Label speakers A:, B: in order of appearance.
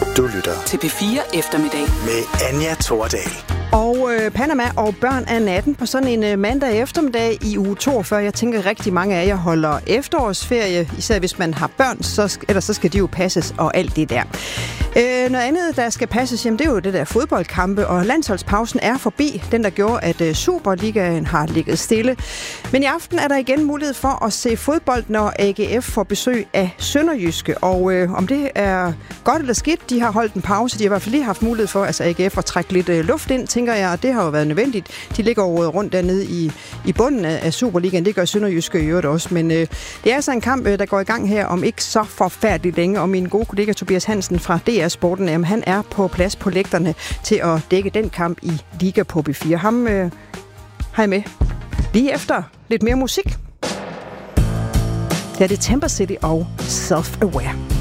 A: Du lytter
B: til P4 Eftermiddag
A: med Anja Thordal.
C: Og Panama og børn af natten på sådan en mandag eftermiddag i uge 42. Jeg tænker, rigtig mange af jer holder efterårsferie, især hvis man har børn, ellers så skal de jo passes og alt det der. Noget andet, der skal passes, jamen, det er jo det der fodboldkampe, og landsholdspausen er forbi. Den, der gjorde, at Superligaen har ligget stille. Men i aften er der igen mulighed for at se fodbold, når AGF får besøg af Sønderjyske. Og om det er godt eller skidt, de har holdt en pause. De har i hvert fald lige haft mulighed for, altså AGF, at trække lidt luft ind, tænker jeg, og det har jo været nødvendigt. De ligger jo rundt dernede i bunden af Superligaen. Det gør Sønderjyske i øvrigt også. Men det er altså en kamp, der går i gang her om ikke så forfærdeligt længe. Og min gode kollega Tobias Hansen fra DR Sporten, jamen, han er på plads på lægterne til at dække den kamp i Liga på B4. Ham har jeg med lige efter lidt mere musik. Det er det Temper City og Self-Aware.